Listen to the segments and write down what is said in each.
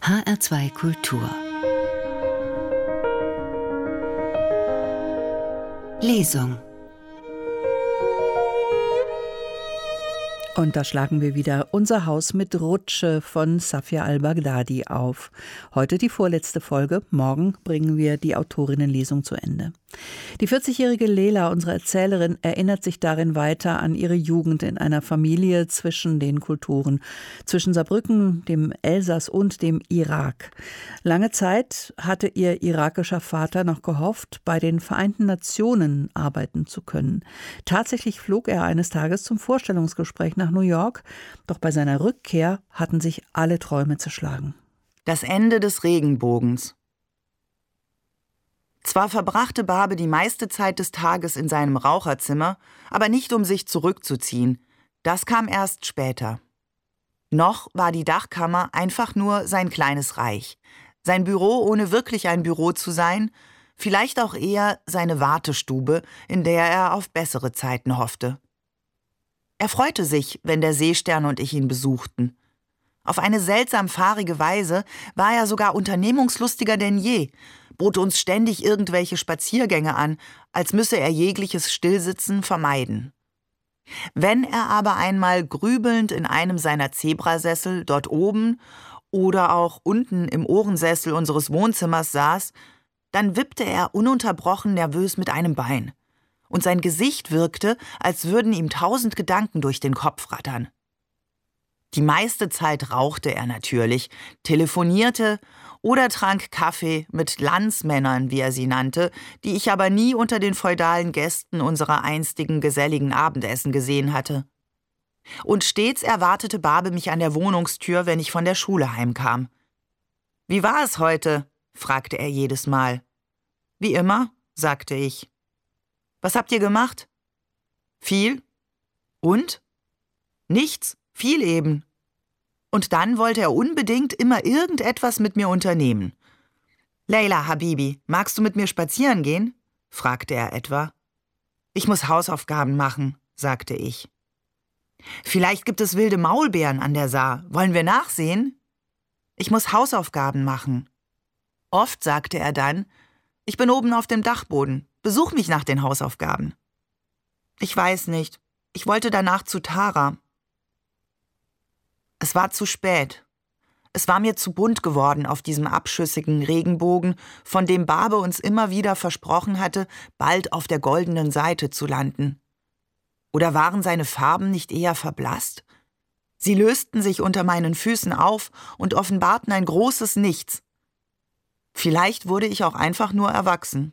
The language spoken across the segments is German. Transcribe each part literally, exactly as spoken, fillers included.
H R zwei Kultur Lesung. Und da schlagen wir wieder Unser Haus mit Rutsche von Safia al-Baghdadi auf. Heute die vorletzte Folge. Morgen bringen wir die Autorinnenlesung zu Ende. Die vierzigjährige Leila, unsere Erzählerin, erinnert sich darin weiter an ihre Jugend in einer Familie zwischen den Kulturen, zwischen Saarbrücken, dem Elsass und dem Irak. Lange Zeit hatte ihr irakischer Vater noch gehofft, bei den Vereinten Nationen arbeiten zu können. Tatsächlich flog er eines Tages zum Vorstellungsgespräch nach New York, doch bei seiner Rückkehr hatten sich alle Träume zerschlagen. Das Ende des Regenbogens. Zwar verbrachte Babe die meiste Zeit des Tages in seinem Raucherzimmer, aber nicht um sich zurückzuziehen. Das kam erst später. Noch war die Dachkammer einfach nur sein kleines Reich. Sein Büro, ohne wirklich ein Büro zu sein, vielleicht auch eher seine Wartestube, in der er auf bessere Zeiten hoffte. Er freute sich, wenn der Seestern und ich ihn besuchten. Auf eine seltsam fahrige Weise war er sogar unternehmungslustiger denn je, bot uns ständig irgendwelche Spaziergänge an, als müsse er jegliches Stillsitzen vermeiden. Wenn er aber einmal grübelnd in einem seiner Zebrasessel dort oben oder auch unten im Ohrensessel unseres Wohnzimmers saß, dann wippte er ununterbrochen nervös mit einem Bein. Und sein Gesicht wirkte, als würden ihm tausend Gedanken durch den Kopf rattern. Die meiste Zeit rauchte er natürlich, telefonierte oder trank Kaffee mit Landsmännern, wie er sie nannte, die ich aber nie unter den feudalen Gästen unserer einstigen geselligen Abendessen gesehen hatte. Und stets erwartete Babe mich an der Wohnungstür, wenn ich von der Schule heimkam. »Wie war es heute?« fragte er jedes Mal. »Wie immer«, sagte ich. »Was habt ihr gemacht?« »Viel.« »Und?« »Nichts, viel eben.« Und dann wollte er unbedingt immer irgendetwas mit mir unternehmen. »Leila, Habibi, magst du mit mir spazieren gehen?« fragte er etwa. »Ich muss Hausaufgaben machen«, sagte ich. »Vielleicht gibt es wilde Maulbeeren an der Saar. Wollen wir nachsehen?« »Ich muss Hausaufgaben machen.« Oft sagte er dann, »Ich bin oben auf dem Dachboden. Besuch mich nach den Hausaufgaben.« »Ich weiß nicht. Ich wollte danach zu Tara.« Es war zu spät. Es war mir zu bunt geworden auf diesem abschüssigen Regenbogen, von dem Babe uns immer wieder versprochen hatte, bald auf der goldenen Seite zu landen. Oder waren seine Farben nicht eher verblasst? Sie lösten sich unter meinen Füßen auf und offenbarten ein großes Nichts. Vielleicht wurde ich auch einfach nur erwachsen.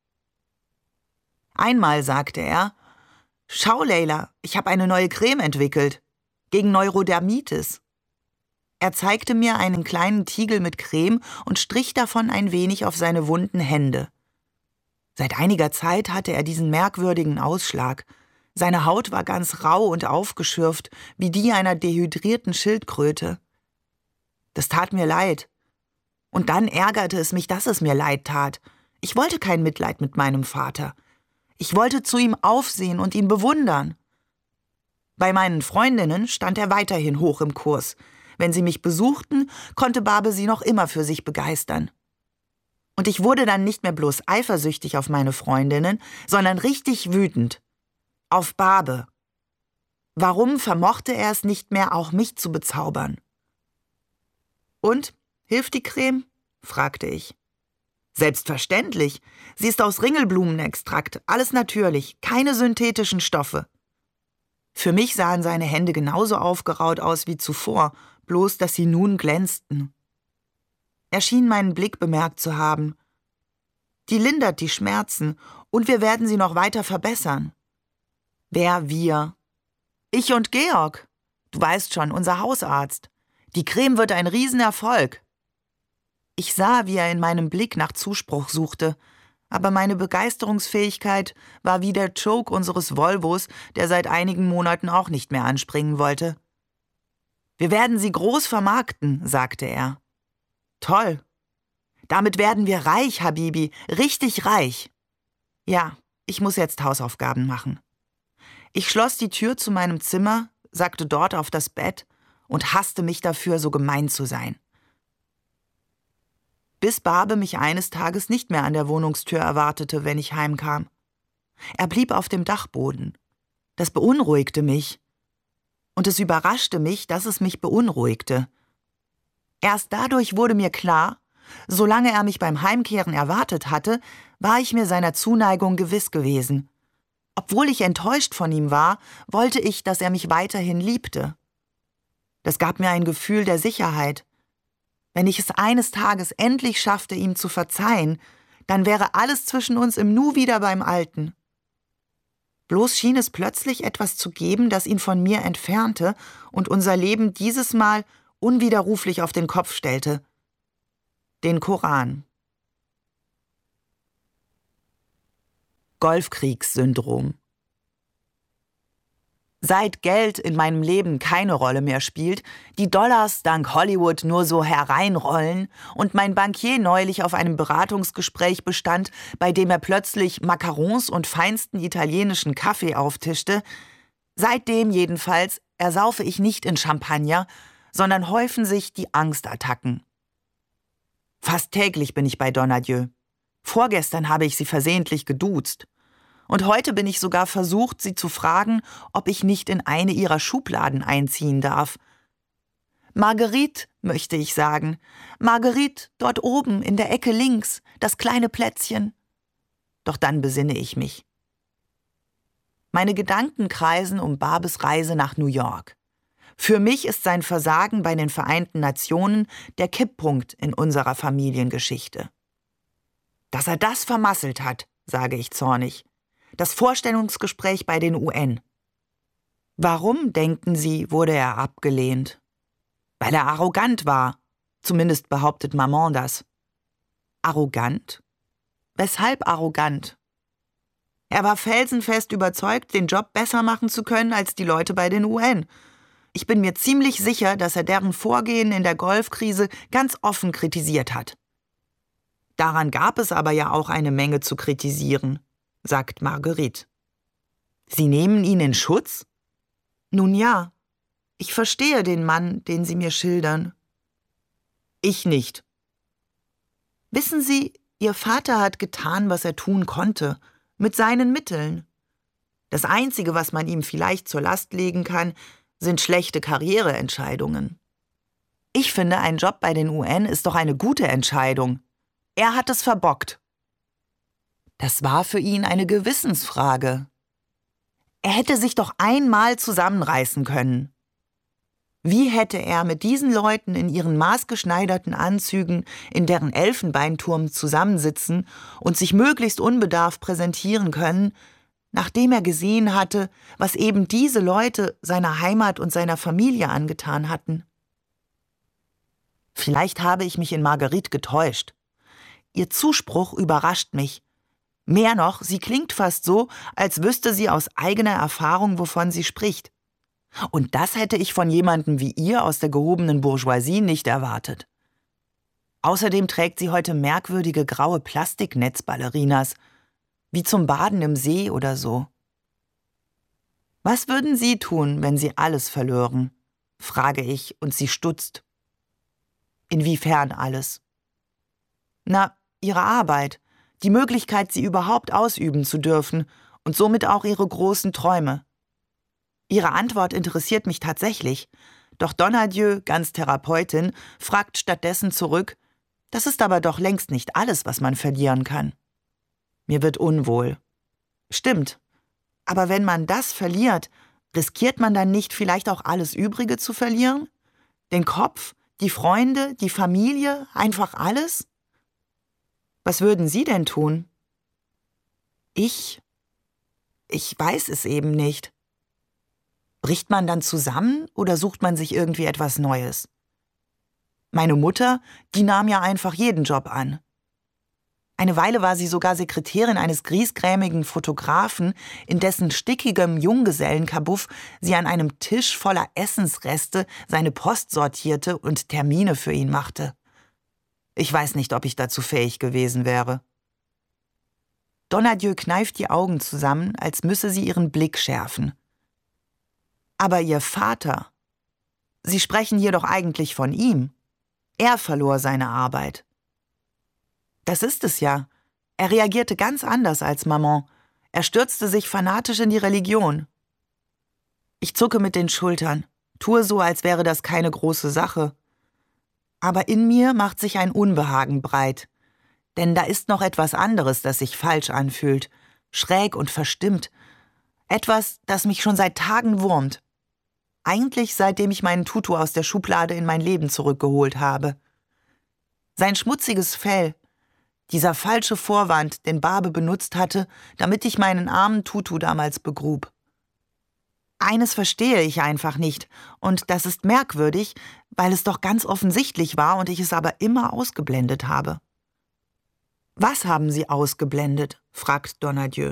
Einmal sagte er, »Schau, Leila, ich habe eine neue Creme entwickelt. Gegen Neurodermitis.« Er zeigte mir einen kleinen Tiegel mit Creme und strich davon ein wenig auf seine wunden Hände. Seit einiger Zeit hatte er diesen merkwürdigen Ausschlag. Seine Haut war ganz rau und aufgeschürft, wie die einer dehydrierten Schildkröte. Das tat mir leid. Und dann ärgerte es mich, dass es mir leid tat. Ich wollte kein Mitleid mit meinem Vater. Ich wollte zu ihm aufsehen und ihn bewundern. Bei meinen Freundinnen stand er weiterhin hoch im Kurs. Wenn sie mich besuchten, konnte Babe sie noch immer für sich begeistern. Und ich wurde dann nicht mehr bloß eifersüchtig auf meine Freundinnen, sondern richtig wütend. Auf Babe. Warum vermochte er es nicht mehr, auch mich zu bezaubern? »Und, hilft die Creme?« fragte ich. »Selbstverständlich. Sie ist aus Ringelblumenextrakt, alles natürlich, keine synthetischen Stoffe.« Für mich sahen seine Hände genauso aufgeraut aus wie zuvor, bloß dass sie nun glänzten. Er schien meinen Blick bemerkt zu haben. »Die lindert die Schmerzen, und wir werden sie noch weiter verbessern.« »Wer wir?« »Ich und Georg. Du weißt schon, unser Hausarzt. Die Creme wird ein Riesenerfolg.« Ich sah, wie er in meinem Blick nach Zuspruch suchte, aber meine Begeisterungsfähigkeit war wie der Choke unseres Volvos, der seit einigen Monaten auch nicht mehr anspringen wollte. »Wir werden sie groß vermarkten«, sagte er. »Toll. Damit werden wir reich, Habibi, richtig reich.« »Ja, ich muss jetzt Hausaufgaben machen.« Ich schloss die Tür zu meinem Zimmer, sackte dort auf das Bett und hasste mich dafür, so gemein zu sein. bis Barbe mich eines Tages nicht mehr an der Wohnungstür erwartete, wenn ich heimkam. Er blieb auf dem Dachboden. Das beunruhigte mich. Und es überraschte mich, dass es mich beunruhigte. Erst dadurch wurde mir klar, solange er mich beim Heimkehren erwartet hatte, war ich mir seiner Zuneigung gewiss gewesen. Obwohl ich enttäuscht von ihm war, wollte ich, dass er mich weiterhin liebte. Das gab mir ein Gefühl der Sicherheit. Wenn ich es eines Tages endlich schaffte, ihm zu verzeihen, dann wäre alles zwischen uns im Nu wieder beim Alten. Bloß schien es plötzlich etwas zu geben, das ihn von mir entfernte und unser Leben dieses Mal unwiderruflich auf den Kopf stellte. Den Koran. Golfkriegssyndrom. Seit Geld in meinem Leben keine Rolle mehr spielt, die Dollars dank Hollywood nur so hereinrollen und mein Bankier neulich auf einem Beratungsgespräch bestand, bei dem er plötzlich Macarons und feinsten italienischen Kaffee auftischte, seitdem jedenfalls ersaufe ich nicht in Champagner, sondern häufen sich die Angstattacken. Fast täglich bin ich bei Donadieu. Vorgestern habe ich sie versehentlich geduzt. Und heute bin ich sogar versucht, sie zu fragen, ob ich nicht in eine ihrer Schubladen einziehen darf. Marguerite, möchte ich sagen. Marguerite, dort oben, in der Ecke links, das kleine Plätzchen. Doch dann besinne ich mich. Meine Gedanken kreisen um Barbes Reise nach New York. Für mich ist sein Versagen bei den Vereinten Nationen der Kipppunkt in unserer Familiengeschichte. Dass er das vermasselt hat, sage ich zornig. Das Vorstellungsgespräch bei den U N. Warum, denken Sie, wurde er abgelehnt? Weil er arrogant war. Zumindest behauptet Maman das. Arrogant? Weshalb arrogant? Er war felsenfest überzeugt, den Job besser machen zu können als die Leute bei den U N. Ich bin mir ziemlich sicher, dass er deren Vorgehen in der Golfkrise ganz offen kritisiert hat. Daran gab es aber ja auch eine Menge zu kritisieren, sagt Marguerite. Sie nehmen ihn in Schutz? Nun ja, ich verstehe den Mann, den Sie mir schildern. Ich nicht. Wissen Sie, Ihr Vater hat getan, was er tun konnte, mit seinen Mitteln. Das Einzige, was man ihm vielleicht zur Last legen kann, sind schlechte Karriereentscheidungen. Ich finde, ein Job bei den U N ist doch eine gute Entscheidung. Er hat es verbockt. Das war für ihn eine Gewissensfrage. Er hätte sich doch einmal zusammenreißen können. Wie hätte er mit diesen Leuten in ihren maßgeschneiderten Anzügen in deren Elfenbeinturm zusammensitzen und sich möglichst unbedarft präsentieren können, nachdem er gesehen hatte, was eben diese Leute seiner Heimat und seiner Familie angetan hatten? Vielleicht habe ich mich in Marguerite getäuscht. Ihr Zuspruch überrascht mich. Mehr noch, sie klingt fast so, als wüsste sie aus eigener Erfahrung, wovon sie spricht. Und das hätte ich von jemandem wie ihr aus der gehobenen Bourgeoisie nicht erwartet. Außerdem trägt sie heute merkwürdige graue Plastiknetzballerinas, wie zum Baden im See oder so. Was würden Sie tun, wenn Sie alles verlören? Frage ich, und sie stutzt. Inwiefern alles? Na, Ihre Arbeit. Die Möglichkeit, sie überhaupt ausüben zu dürfen und somit auch ihre großen Träume. Ihre Antwort interessiert mich tatsächlich, doch Donadieu, ganz Therapeutin, fragt stattdessen zurück, das ist aber doch längst nicht alles, was man verlieren kann. Mir wird unwohl. Stimmt, aber wenn man das verliert, riskiert man dann nicht vielleicht auch alles Übrige zu verlieren? Den Kopf, die Freunde, die Familie, einfach alles? Was würden Sie denn tun? Ich? Ich weiß es eben nicht. Bricht man dann zusammen oder sucht man sich irgendwie etwas Neues? Meine Mutter, die nahm ja einfach jeden Job an. Eine Weile war sie sogar Sekretärin eines griesgrämigen Fotografen, in dessen stickigem Junggesellenkabuff sie an einem Tisch voller Essensreste seine Post sortierte und Termine für ihn machte. Ich weiß nicht, ob ich dazu fähig gewesen wäre. Donadieu kneift die Augen zusammen, als müsse sie ihren Blick schärfen. Aber Ihr Vater, Sie sprechen hier doch eigentlich von ihm. Er verlor seine Arbeit. Das ist es ja. Er reagierte ganz anders als Maman. Er stürzte sich fanatisch in die Religion. Ich zucke mit den Schultern, tue so, als wäre das keine große Sache. Aber in mir macht sich ein Unbehagen breit. Denn da ist noch etwas anderes, das sich falsch anfühlt, schräg und verstimmt. Etwas, das mich schon seit Tagen wurmt. Eigentlich seitdem ich meinen Tutu aus der Schublade in mein Leben zurückgeholt habe. Sein schmutziges Fell, dieser falsche Vorwand, den Barbe benutzt hatte, damit ich meinen armen Tutu damals begrub. Eines verstehe ich einfach nicht, und das ist merkwürdig, weil es doch ganz offensichtlich war und ich es aber immer ausgeblendet habe. »Was haben Sie ausgeblendet?« fragt Donadieu.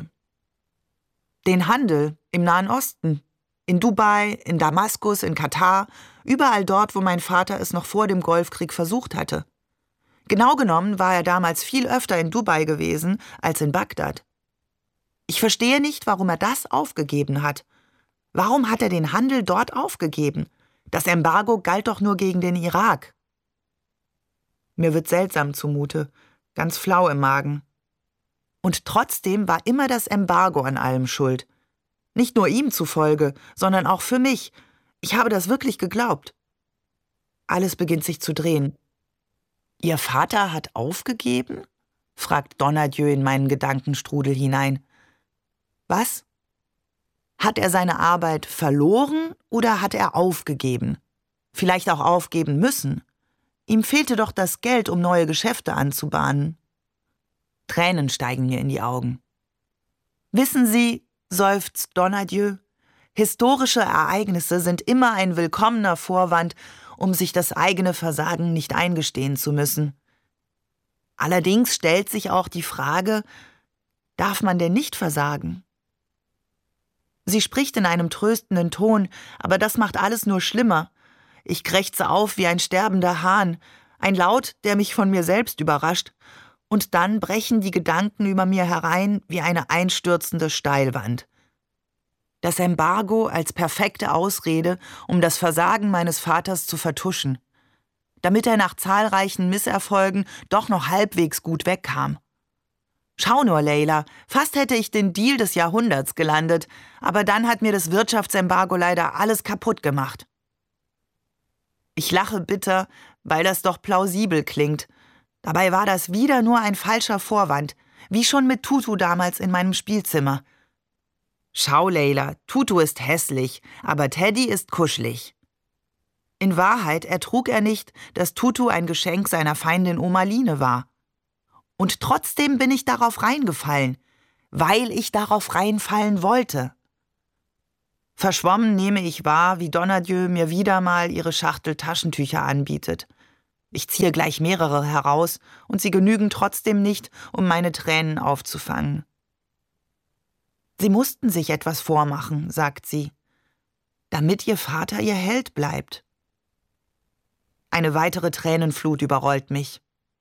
»Den Handel im Nahen Osten, in Dubai, in Damaskus, in Katar, überall dort, wo mein Vater es noch vor dem Golfkrieg versucht hatte. Genau genommen war er damals viel öfter in Dubai gewesen als in Bagdad. Ich verstehe nicht, warum er das aufgegeben hat. Warum hat er den Handel dort aufgegeben? Das Embargo galt doch nur gegen den Irak.« Mir wird seltsam zumute, ganz flau im Magen. Und trotzdem war immer das Embargo an allem schuld. Nicht nur ihm zufolge, sondern auch für mich. Ich habe das wirklich geglaubt. Alles beginnt sich zu drehen. »Ihr Vater hat aufgegeben?« fragt Donadieu in meinen Gedankenstrudel hinein. »Was? Hat er seine Arbeit verloren oder hat er aufgegeben? Vielleicht auch aufgeben müssen. Ihm fehlte doch das Geld, um neue Geschäfte anzubahnen.« Tränen steigen mir in die Augen. »Wissen Sie«, seufzt Donadieu, »historische Ereignisse sind immer ein willkommener Vorwand, um sich das eigene Versagen nicht eingestehen zu müssen. Allerdings stellt sich auch die Frage, darf man denn nicht versagen?« Sie spricht in einem tröstenden Ton, aber das macht alles nur schlimmer. Ich krächze auf wie ein sterbender Hahn, ein Laut, der mich von mir selbst überrascht, und dann brechen die Gedanken über mir herein wie eine einstürzende Steilwand. Das Embargo als perfekte Ausrede, um das Versagen meines Vaters zu vertuschen, damit er nach zahlreichen Misserfolgen doch noch halbwegs gut wegkam. Schau nur, Leila, fast hätte ich den Deal des Jahrhunderts gelandet, aber dann hat mir das Wirtschaftsembargo leider alles kaputt gemacht. Ich lache bitter, weil das doch plausibel klingt. Dabei war das wieder nur ein falscher Vorwand, wie schon mit Tutu damals in meinem Spielzimmer. Schau, Leila, Tutu ist hässlich, aber Teddy ist kuschelig. In Wahrheit ertrug er nicht, dass Tutu ein Geschenk seiner Feindin Oma Line war. Und trotzdem bin ich darauf reingefallen, weil ich darauf reinfallen wollte. Verschwommen nehme ich wahr, wie Donadieu mir wieder mal ihre Schachtel Taschentücher anbietet. Ich ziehe gleich mehrere heraus, und sie genügen trotzdem nicht, um meine Tränen aufzufangen. »Sie mussten sich etwas vormachen«, sagt sie, »damit Ihr Vater Ihr Held bleibt.« Eine weitere Tränenflut überrollt mich.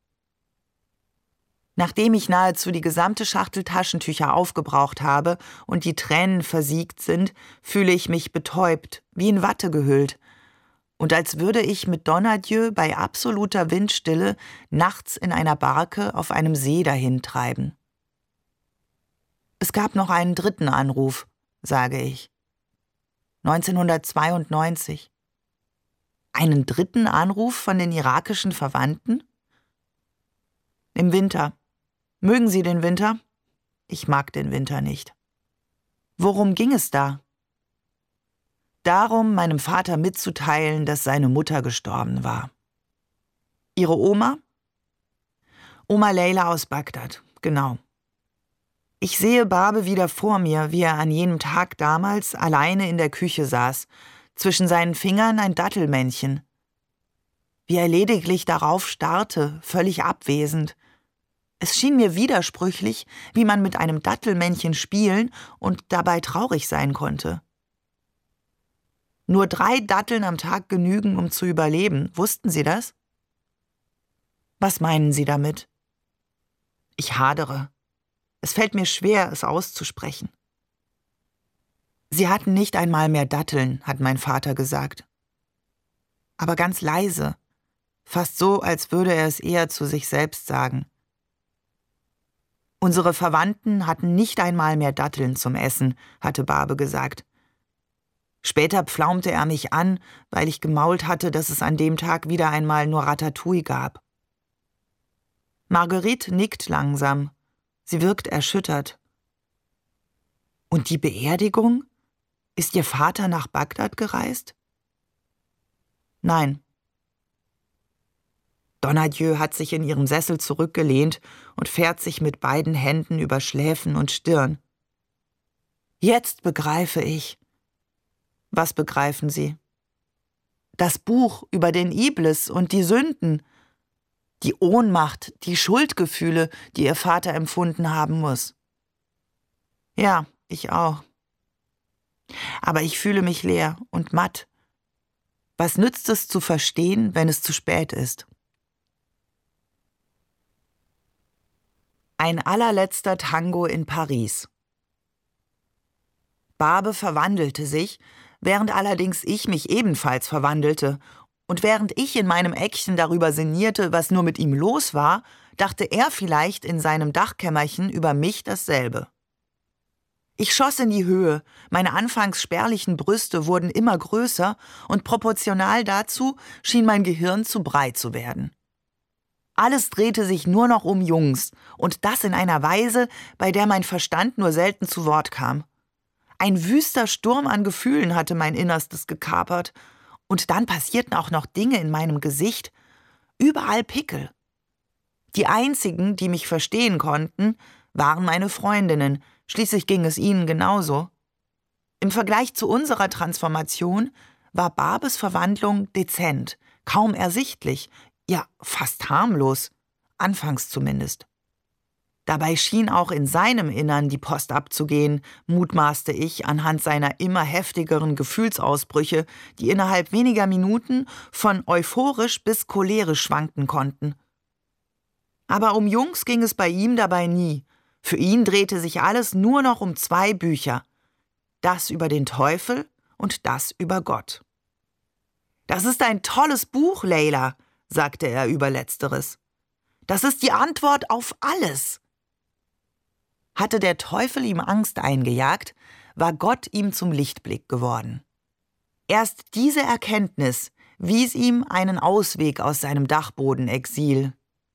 Nachdem ich nahezu die gesamte Schachtel Taschentücher aufgebraucht habe und die Tränen versiegt sind, fühle ich mich betäubt, wie in Watte gehüllt, und als würde ich mit Donadieu bei absoluter Windstille nachts in einer Barke auf einem See dahintreiben. Es gab noch einen dritten Anruf, sage ich. neunzehnhundertzweiundneunzig. Einen dritten Anruf von den irakischen Verwandten? Im Winter. Mögen Sie den Winter? Ich mag den Winter nicht. Worum ging es da? Darum, meinem Vater mitzuteilen, dass seine Mutter gestorben war. Ihre Oma? Oma Leila aus Bagdad, genau. Ich sehe Barbe wieder vor mir, wie er an jenem Tag damals alleine in der Küche saß, zwischen seinen Fingern ein Dattelmännchen. Wie er lediglich darauf starrte, völlig abwesend. Es schien mir widersprüchlich, wie man mit einem Dattelmännchen spielen und dabei traurig sein konnte. Nur drei Datteln am Tag genügen, um zu überleben. Wussten Sie das? Was meinen Sie damit? Ich hadere. Es fällt mir schwer, es auszusprechen. Sie hatten nicht einmal mehr Datteln, hat mein Vater gesagt. Aber ganz leise, fast so, als würde er es eher zu sich selbst sagen. Unsere Verwandten hatten nicht einmal mehr Datteln zum Essen, hatte Barbe gesagt. Später pflaumte er mich an, weil ich gemault hatte, dass es an dem Tag wieder einmal nur Ratatouille gab. Marguerite nickt langsam. Sie wirkt erschüttert. Und die Beerdigung? Ist Ihr Vater nach Bagdad gereist? Nein. Donadieu hat sich in ihrem Sessel zurückgelehnt und fährt sich mit beiden Händen über Schläfen und Stirn. Jetzt begreife ich. Was begreifen Sie? Das Buch über den Iblis und die Sünden, die Ohnmacht, die Schuldgefühle, die Ihr Vater empfunden haben muss. Ja, ich auch. Aber ich fühle mich leer und matt. Was nützt es zu verstehen, wenn es zu spät ist? Ein allerletzter Tango in Paris. Barbe verwandelte sich, während allerdings ich mich ebenfalls verwandelte. Und während ich in meinem Eckchen darüber sinnierte, was nur mit ihm los war, dachte er vielleicht in seinem Dachkämmerchen über mich dasselbe. Ich schoss in die Höhe, meine anfangs spärlichen Brüste wurden immer größer und proportional dazu schien mein Gehirn zu breit zu werden. Alles drehte sich nur noch um Jungs, und das in einer Weise, bei der mein Verstand nur selten zu Wort kam. Ein wüster Sturm an Gefühlen hatte mein Innerstes gekapert, und dann passierten auch noch Dinge in meinem Gesicht, überall Pickel. Die einzigen, die mich verstehen konnten, waren meine Freundinnen, schließlich ging es ihnen genauso. Im Vergleich zu unserer Transformation war Barbes Verwandlung dezent, kaum ersichtlich, ja, fast harmlos, anfangs zumindest. Dabei schien auch in seinem Innern die Post abzugehen, mutmaßte ich anhand seiner immer heftigeren Gefühlsausbrüche, die innerhalb weniger Minuten von euphorisch bis cholerisch schwanken konnten. Aber um Jungs ging es bei ihm dabei nie. Für ihn drehte sich alles nur noch um zwei Bücher. Das über den Teufel und das über Gott. »Das ist ein tolles Buch, Leila«, sagte er über Letzteres. »Das ist die Antwort auf alles.« Hatte der Teufel ihm Angst eingejagt, war Gott ihm zum Lichtblick geworden. Erst diese Erkenntnis wies ihm einen Ausweg aus seinem Dachbodenexil.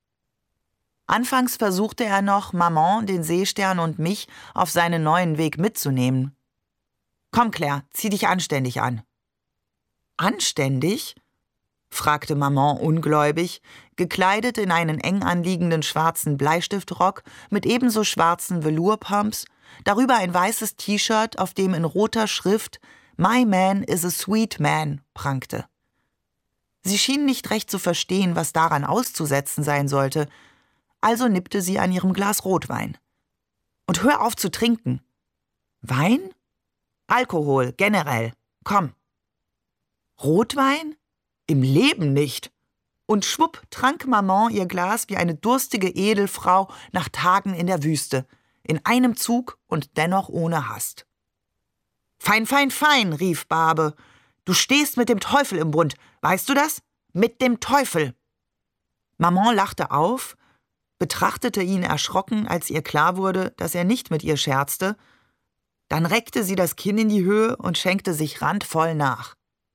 Anfangs versuchte er noch, Maman, den Seestern und mich auf seinen neuen Weg mitzunehmen. »Komm, Claire, zieh dich anständig an.« »Anständig?« fragte Maman ungläubig, gekleidet in einen eng anliegenden schwarzen Bleistiftrock mit ebenso schwarzen Velourpumps, darüber ein weißes T-Shirt, auf dem in roter Schrift »My man is a sweet man« prangte. Sie schien nicht recht zu verstehen, was daran auszusetzen sein sollte, also nippte sie an ihrem Glas Rotwein. »Und hör auf zu trinken.« »Wein?« »Alkohol, generell. Komm.« »Rotwein? Im Leben nicht!« Und schwupp trank Maman ihr Glas wie eine durstige Edelfrau nach Tagen in der Wüste, in einem Zug und dennoch ohne Hast. »Fein, fein, fein«, rief Barbe. »Du stehst mit dem Teufel im Bund, weißt du das? Mit dem Teufel!« Maman lachte auf, betrachtete ihn erschrocken, als ihr klar wurde, dass er nicht mit ihr scherzte. Dann reckte sie das Kinn in die Höhe und schenkte sich randvoll nach.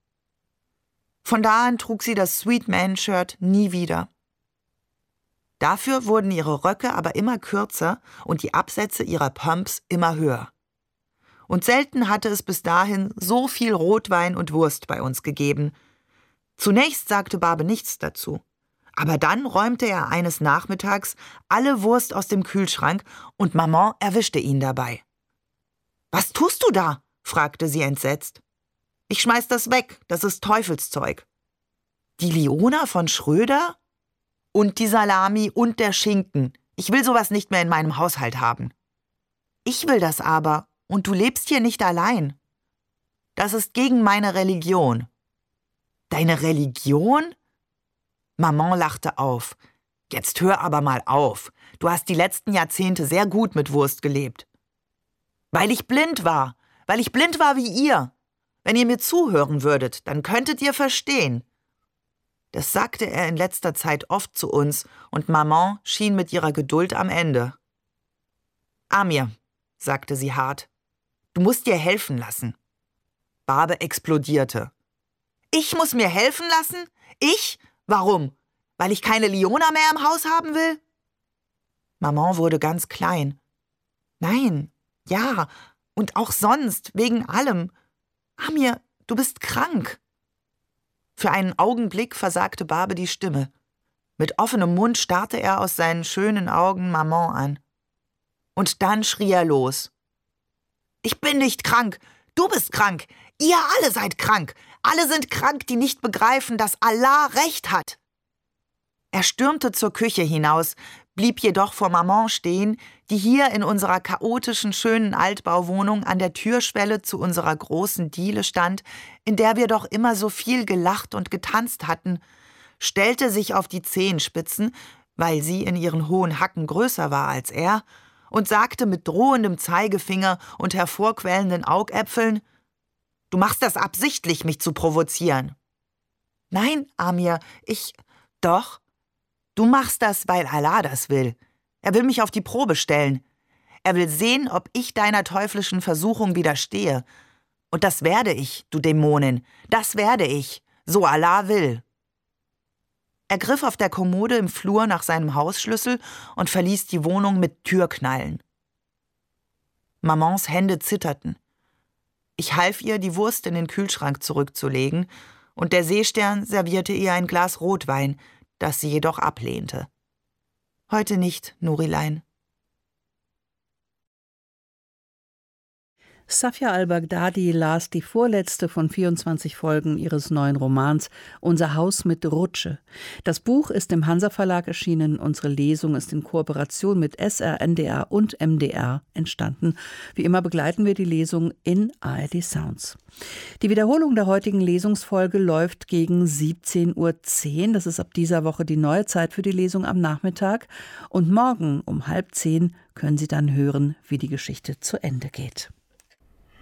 Von da an trug sie das Sweet Man-Shirt nie wieder. Dafür wurden ihre Röcke aber immer kürzer und die Absätze ihrer Pumps immer höher. Und selten hatte es bis dahin so viel Rotwein und Wurst bei uns gegeben. Zunächst sagte Barbe nichts dazu. Aber dann räumte er eines Nachmittags alle Wurst aus dem Kühlschrank und Maman erwischte ihn dabei. »Was tust du da?« fragte sie entsetzt. »Ich schmeiß das weg, das ist Teufelszeug.« »Die Leona von Schröder?« »Und die Salami und der Schinken. Ich will sowas nicht mehr in meinem Haushalt haben.« »Ich will das aber, und du lebst hier nicht allein.« »Das ist gegen meine Religion.« »Deine Religion?« Maman lachte auf. »Jetzt hör aber mal auf. Du hast die letzten Jahrzehnte sehr gut mit Wurst gelebt.« »Weil ich blind war. Weil ich blind war wie ihr. Wenn ihr mir zuhören würdet, dann könntet ihr verstehen.« Das sagte er in letzter Zeit oft zu uns, und Maman schien mit ihrer Geduld am Ende. Amir, sagte sie hart, du musst dir helfen lassen. Barbe explodierte. Ich muss mir helfen lassen? Ich? Warum? Weil ich keine Leona mehr im Haus haben will? Maman wurde ganz klein. Nein, ja, und auch sonst, wegen allem. Amir, du bist krank. Für einen Augenblick versagte Barbe die Stimme. Mit offenem Mund starrte er aus seinen schönen Augen Maman an. Und dann schrie er los. Ich bin nicht krank, du bist krank, ihr alle seid krank. Alle sind krank, die nicht begreifen, dass Allah Recht hat. Er stürmte zur Küche hinaus, blieb jedoch vor Maman stehen, die hier in unserer chaotischen, schönen Altbauwohnung an der Türschwelle zu unserer großen Diele stand, in der wir doch immer so viel gelacht und getanzt hatten, stellte sich auf die Zehenspitzen, weil sie in ihren hohen Hacken größer war als er, und sagte mit drohendem Zeigefinger und hervorquellenden Augäpfeln, »Du machst das absichtlich, mich zu provozieren.« »Nein, Amir, ich... Doch. Du machst das, weil Allah das will. Er will mich auf die Probe stellen. Er will sehen, ob ich deiner teuflischen Versuchung widerstehe. Und das werde ich, du Dämonin, das werde ich, so Allah will.« Er griff auf der Kommode im Flur nach seinem Hausschlüssel und verließ die Wohnung mit Türknallen. Mamans Hände zitterten. Ich half ihr, die Wurst in den Kühlschrank zurückzulegen, und der Seestern servierte ihr ein Glas Rotwein, das sie jedoch ablehnte. »Heute nicht, Nurilein.« Safia al-Baghdadi las die vorletzte von vierundzwanzig Folgen ihres neuen Romans »Unser Haus mit Rutsche«. Das Buch ist im Hansa Verlag erschienen. Unsere Lesung ist in Kooperation mit S R, N D R und M D R entstanden. Wie immer begleiten wir die Lesung in A R D Sounds. Die Wiederholung der heutigen Lesungsfolge läuft gegen siebzehn Uhr zehn. Das ist ab dieser Woche die neue Zeit für die Lesung am Nachmittag. Und morgen um halb zehn können Sie dann hören, wie die Geschichte zu Ende geht.